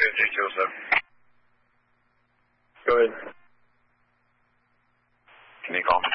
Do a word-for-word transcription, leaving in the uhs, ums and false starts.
对对，就是。 各位， 你好。